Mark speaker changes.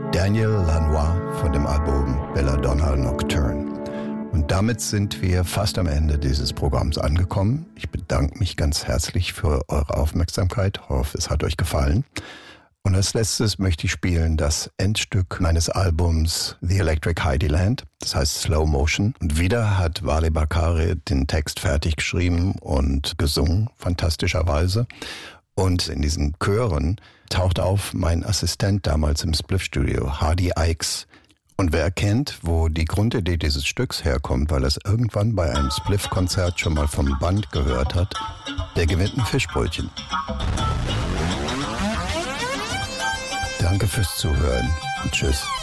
Speaker 1: Daniel Lanois von dem Album Belladonna Nocturne. Und damit sind wir fast am Ende dieses Programms angekommen. Ich bedanke mich ganz herzlich für eure Aufmerksamkeit. Ich hoffe, es hat euch gefallen. Und als letztes möchte ich spielen das Endstück meines Albums The Electric Heidiland, das heißt Slow Motion. Und wieder hat Wale Bakare den Text fertig geschrieben und gesungen, fantastischerweise. Und in diesen Chören taucht auf mein Assistent damals im Spliff-Studio, Hardy Ikes. Und wer erkennt, wo die Grundidee dieses Stücks herkommt, weil er es irgendwann bei einem Spliff-Konzert schon mal vom Band gehört hat, der gewinnt ein Fischbrötchen. Danke fürs Zuhören und tschüss.